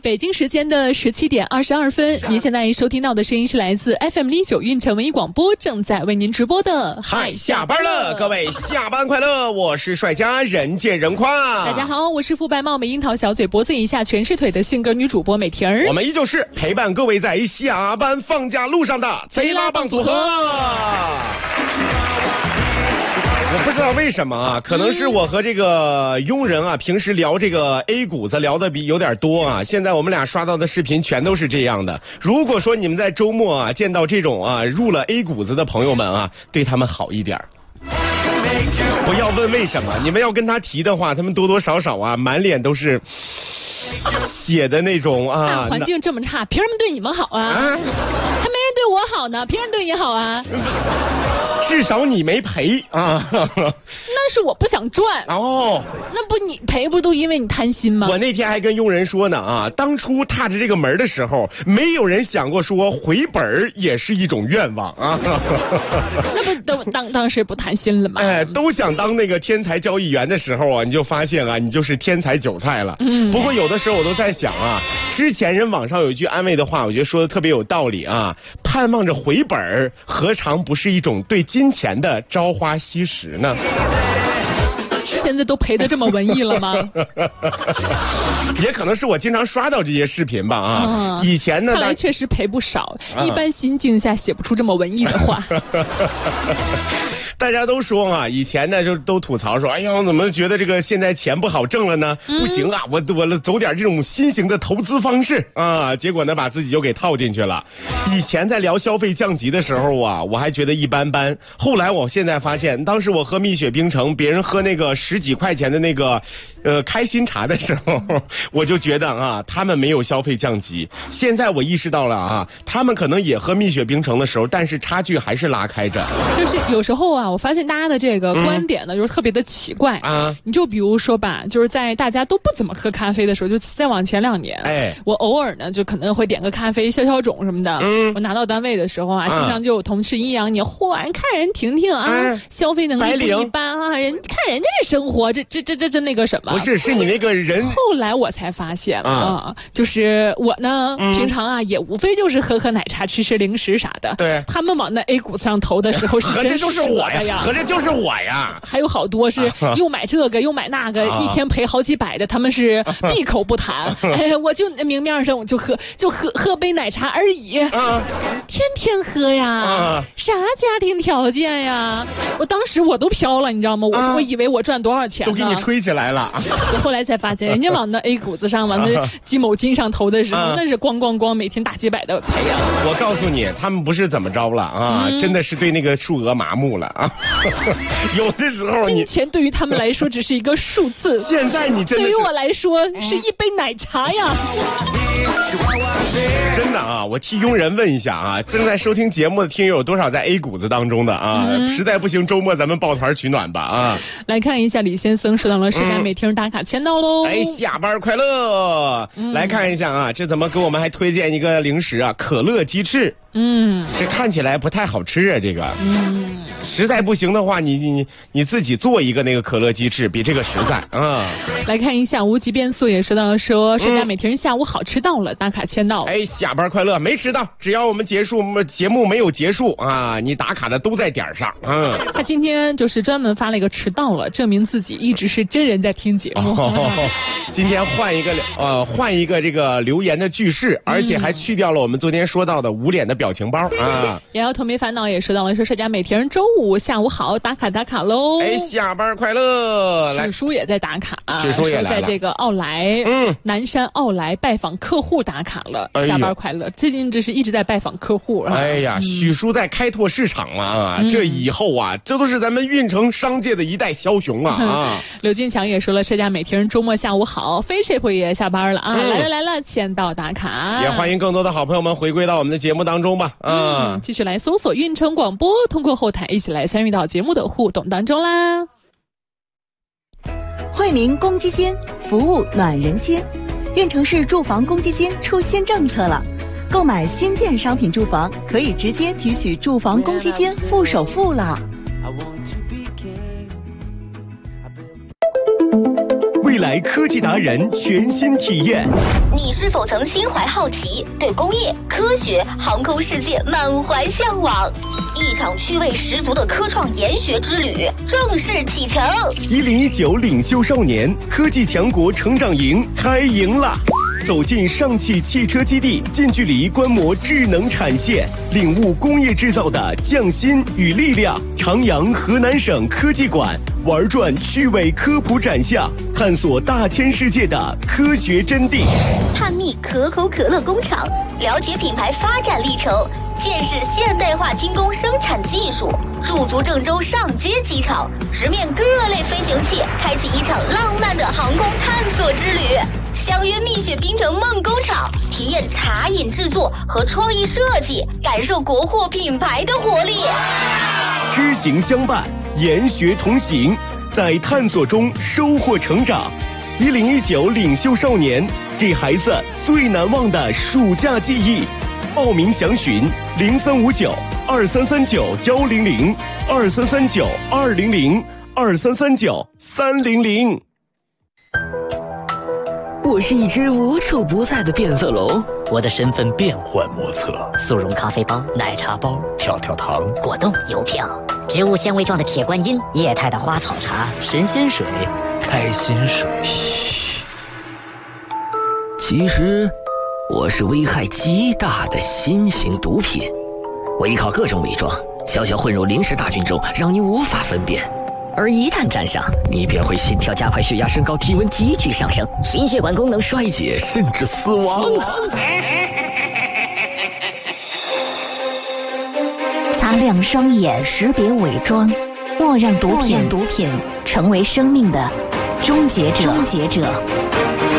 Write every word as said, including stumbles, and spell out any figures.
北京时间的十七点二十二分，您现在收听到的声音是来自 F M 零九运城文艺广播正在为您直播的。 嗨，下班了，各位下班快乐！我是帅家人见人夸。 大家好，我是肤白貌美、樱桃小嘴、脖子以下全是腿的性格女主播美婷儿。 我们依旧是陪伴各位在下班放假路上的贼拉棒组合。我不知道为什么啊，可能是我和这个佣人啊，平时聊这个 A 股子聊的比有点多啊。现在我们俩刷到的视频全都是这样的。如果说你们在周末啊见到这种啊入了 A 股子的朋友们啊，对他们好一点。不要问为什么，你们要跟他提的话，他们多多少少啊满脸都是写的那种啊。 大环境这么差，凭什么对你们好啊？啊还没人对我好呢，凭什么对你好啊？ 至少你没赔啊！ 那是我不想赚哦。 那不你赔不都因为你贪心吗？ 我那天还跟佣人说呢啊，当初踏着这个门的时候，没有人想过说回本也是一种愿望啊。 那不都当当时不贪心了吗？ 哎，都想当那个天才交易员的时候啊，你就发现啊，你就是天才韭菜了。嗯。不过有的时候我都在想啊，之前人网上有一句安慰的话，我觉得说的特别有道理啊，盼望着回本，何尝不是一种对金钱的朝花夕拾呢？ 现在都赔得这么文艺了吗？ 也可能是我经常刷到这些视频吧啊。嗯、以前呢， 看来确实赔不少，啊、一般心境下写不出这么文艺的话。 大家都说啊，以前呢就都吐槽说，哎呀，我怎么觉得这个现在钱不好挣了呢？嗯、不行啊，我我走点这种新型的投资方式啊，结果呢把自己就给套进去了。以前在聊消费降级的时候啊，我还觉得一般般。后来我现在发现，当时我喝蜜雪冰城，别人喝那个十几块钱的那个呃开心茶的时候，我就觉得啊，他们没有消费降级。现在我意识到了啊，他们可能也喝蜜雪冰城的时候，但是差距还是拉开着。 就是有时候啊，我发现大家的这个观点呢，嗯、就是特别的奇怪啊。你就比如说吧，就是在大家都不怎么喝咖啡的时候，就再往前两年，哎，我偶尔呢就可能会点个咖啡消消肿什么的。嗯，我拿到单位的时候啊，经常就有同事阴阳你，嚯，人看人婷婷啊，哎、消费能力不一般啊，人看人家这生活，这这这这这那个什么？ 不是，是你那个人。 后来我才发现啊，啊就是我呢，嗯、平常啊也无非就是喝喝奶茶、吃吃零食啥的。对，他们往那 A 股上投的时候是真就是我呀，合着就是我呀。 还有好多是又买这个又买那个，啊、一天赔好几百的，他们是闭口不谈。啊、哎，我就明面上我就喝就喝喝杯奶茶而已，啊、天天喝呀，啊、啥家庭条件呀？我当时我都飘了，你知道吗？我、啊、我以为我赚多少钱呢？ 都给你吹起来了。 我后来才发现，人家往那 A 股子上往那几某金上投的时候，啊、那是咣咣咣每天大几百的赔啊！ 我告诉你，他们不是怎么着了啊，嗯、真的是对那个数额麻木了啊。有的时候你金钱对于他们来说只是一个数字， 现在你真的是对于我来说是一杯奶茶呀。 真的啊，我替佣人问一下啊，正在收听节目的听友有多少在 A 股子当中的啊？嗯、实在不行，周末咱们抱团取暖吧啊！ 来看一下李先生收到了是该每天打卡签到喽。 哎，下班快乐！嗯、来看一下啊，这怎么给我们还推荐一个零食啊？可乐鸡翅。嗯，这看起来不太好吃啊，这个。嗯，实在不行的话，你你你自己做一个那个可乐鸡翅，比这个实在啊。 来看一下无极变速也说到说，是家每天下午好迟到了，打卡签到。 哎，下班快乐，没迟到，只要我们结束节目没有结束啊，你打卡的都在点上。嗯， 他今天就是专门发了一个迟到了，证明自己一直是真人在听节目。 哦、今天换一个呃换一个这个留言的句式，而且还去掉了我们昨天说到的捂脸的表情包啊。 摇摇头没烦恼也说到了说，社家每天周五下午好，打卡打卡喽。 哎，下班快乐！ 史叔也在打卡， 史叔也来了， 在这个奥莱，嗯，南山奥莱拜访客户打卡了，哎、下班快乐。最近这是一直在拜访客户。 哎呀，嗯、许叔在开拓市场了啊！嗯、这以后啊，这都是咱们运城商界的一代枭雄啊！啊， 刘金强也说了，社家每天周末下午好，飞 shape 也下班了啊！嗯、来了来了，签到打卡。 也欢迎更多的好朋友们回归到我们的节目当中吧！啊， 嗯、继续来搜索运城广播，通过后台一起来参与到节目的互动当中啦！ 惠民公积金，服务暖人心。运城市住房公积金出新政策了，购买新建商品住房可以直接提取住房公积金付首付了。 未来来科技达人全新体验。 你是否曾心怀好奇，对工业、科学、航空世界满怀向往？一场趣味十足的科创研学之旅正式启程。 一零一九领袖少年科技强国成长营开营啦！走进上汽汽车基地，近距离观摩智能产线，领悟工业制造的匠心与力量。长阳河南省科技馆玩转趣味科普展项，探索大千世界的科学真谛。 探秘可口可乐工厂，了解品牌发展历程，见识现代化精工生产技术。驻足郑州上街机场，直面各类飞行器，开启一场浪漫的航空探索之旅。相约蜜雪冰城梦工厂，体验茶饮制作和创意设计，感受国货品牌的活力。 知行相伴，研学同行，在探索中收获成长。一零一九领袖少年，给孩子最难忘的暑假记忆。报名详询零三五九二三三九幺零零二三三九二零零二三三九三零零。 我是一只无处不在的变色龙， 我的身份变幻莫测， 速溶咖啡包、奶茶包、 跳跳糖、 果冻、邮票、植物纤维状的铁观音、液态的花草茶、神仙水、 开心水。 其实我是危害极大的新型毒品，我依靠各种伪装，悄悄混入临时大军中，让你无法分辨。而一旦沾上，你便会心跳加快、血压升高、体温急剧上升、心血管功能衰竭，甚至死亡。 擦亮双眼，识别伪装，莫让毒品毒品成为生命的终结者。终结者。